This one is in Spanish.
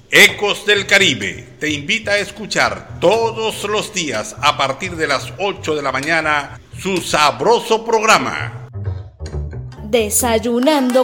Ecos del Caribe te invita a escuchar todos los días a partir de las 8 de la mañana su sabroso programa Desayunando